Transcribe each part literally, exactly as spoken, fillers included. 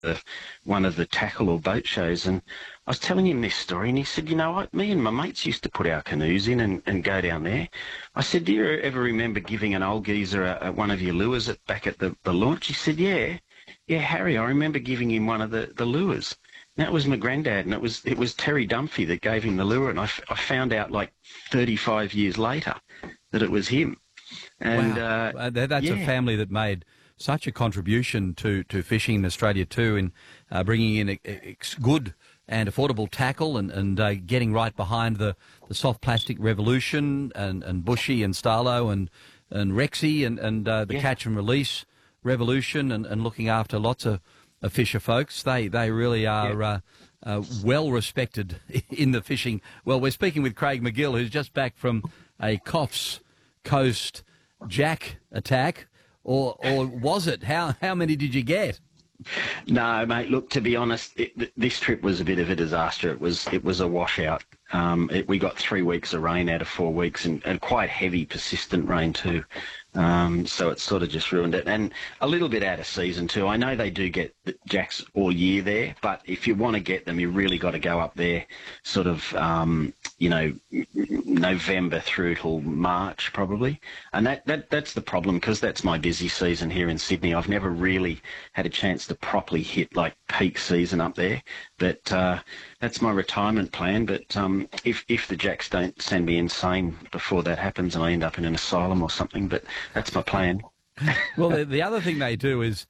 the one of the tackle or boat shows, and I was telling him this story, and he said, you know what, me and my mates used to put our canoes in and, and go down there. I said, do you ever remember giving an old geezer a, a, one of your lures at, back at the, the launch? He said, yeah, yeah, Harry, I remember giving him one of the, the lures. And that was my granddad, and it was it was Terry Dunphy that gave him the lure, and I, f- I found out like thirty-five years later that it was him. And wow. uh, uh, that's yeah. a family that made such a contribution to, to fishing in Australia too, in uh, bringing in a, a, a good and affordable tackle and, and uh, getting right behind the, the soft plastic revolution and, and Bushy and Starlo and, and Rexy and, and uh, the yeah. catch and release revolution and, and looking after lots of, of fisher folks. They, they really are yeah. uh, uh, well respected in the fishing. Well, we're speaking with Craig Magill, who's just back from a Coffs Coast jack attack, or or was it? How how many did you get? No, mate. Look, to be honest, it, this trip was a bit of a disaster. It was it was a washout. Um, it, we got three weeks of rain out of four weeks, and, and quite heavy, persistent rain too. Um, so it sort of just ruined it, and a little bit out of season too. I know they do get jacks all year there, but if you want to get them, you really got to go up there, sort of, um, you know, November through till March probably, and that, that that's the problem, because that's my busy season here in Sydney. I've never really had a chance to properly hit like peak season up there, but uh, that's my retirement plan. But um, if if the jacks don't send me insane before that happens, and I end up in an asylum or something, but that's my plan. Well, the, the other thing they do is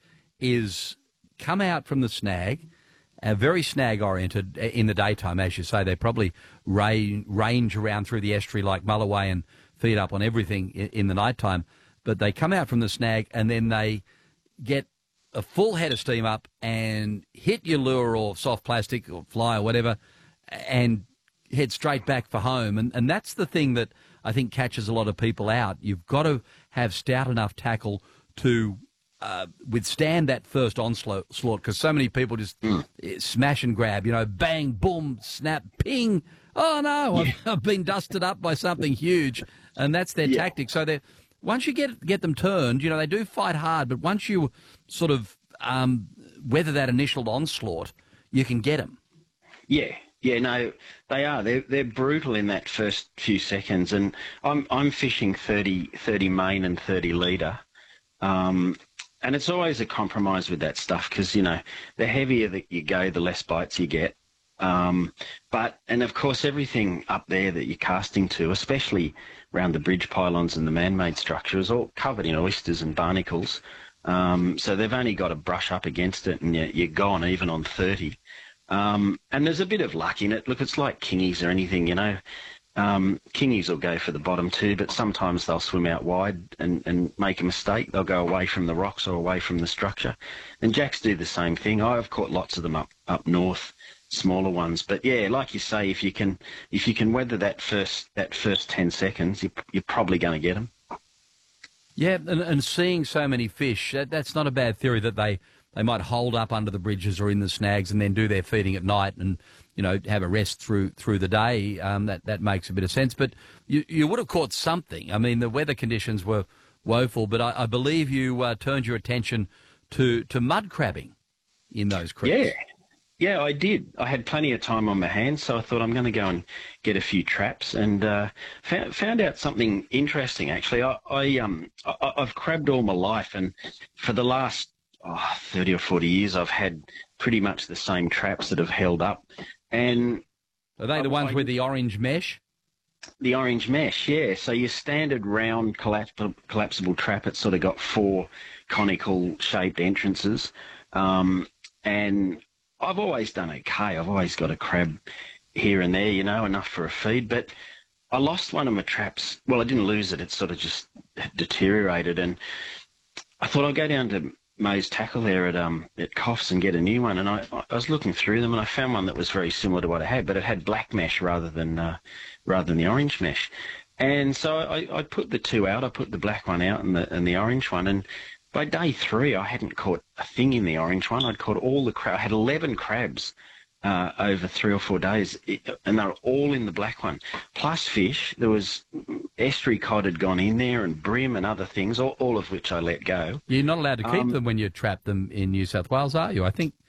is come out from the snag, uh, very snag-oriented in the daytime, as you say. They probably ra- range around through the estuary like Mulloway and feed up on everything in, in the nighttime. But they come out from the snag and then they get a full head of steam up and hit your lure or soft plastic or fly or whatever and head straight back for home. And, and that's the thing that I think catches a lot of people out. You've got to have stout enough tackle to uh, withstand that first onslaught, because so many people just mm. smash and grab, you know, bang, boom, snap, ping. Oh, no, I've, I've been dusted up by something huge, and that's their yeah. tactic. So they once you get get them turned, you know, they do fight hard, but once you sort of um, weather that initial onslaught, you can get them. Yeah. Yeah, no, they are. They're they're brutal in that first few seconds, and I'm I'm fishing thirty, thirty main and thirty leader, um, and it's always a compromise with that stuff, because you know the heavier that you go, the less bites you get. Um, but and of course everything up there that you're casting to, especially around the bridge pylons and the man-made structure, is all covered in oysters and barnacles. Um, so they've only got to brush up against it, and you're, you're gone even on thirty. Um, and there's a bit of luck in it. Look, it's like kingies or anything, you know. Um, kingies will go for the bottom too, but sometimes they'll swim out wide and, and make a mistake. They'll go away from the rocks or away from the structure. And jacks do the same thing. I've caught lots of them up, up north, smaller ones. But yeah, like you say, if you can if you can weather that first that first ten seconds, you, you're probably going to get them. Yeah, and, and seeing so many fish, that, that's not a bad theory, that they. They might hold up under the bridges or in the snags and then do their feeding at night and, you know, have a rest through through the day. Um, that, that makes a bit of sense. But you, you would have caught something. I mean, the weather conditions were woeful, but I, I believe you uh, turned your attention to, to mud crabbing in those creeks. Yeah, yeah, I did. I had plenty of time on my hands, so I thought I'm going to go and get a few traps, and uh, found, found out something interesting, actually. I, I, um, I, I've crabbed all my life, and for the last Oh, thirty or forty years, I've had pretty much the same traps that have held up. And are they the I, ones I, with the orange mesh? The orange mesh, yeah. So your standard round collapsible, collapsible trap, it's sort of got four conical shaped entrances. Um, and I've always done okay. I've always got a crab here and there, you know, enough for a feed. But I lost one of my traps. Well, I didn't lose it. It sort of just deteriorated. And I thought I'd go down to Moe's Tackle there at um at Coffs and get a new one, and I, I was looking through them and I found one that was very similar to what I had, but it had black mesh rather than uh, rather than the orange mesh. And so I, I put the two out. I put the black one out and the and the orange one, and by day three I hadn't caught a thing in the orange one. I'd caught all the crab. I had eleven crabs uh, over three or four days, and they were all in the black one. Plus fish, there was estuary cod had gone in there, and bream and other things, all, all of which I let go. You're not allowed to keep um, them when you trap them in New South Wales, are you? I think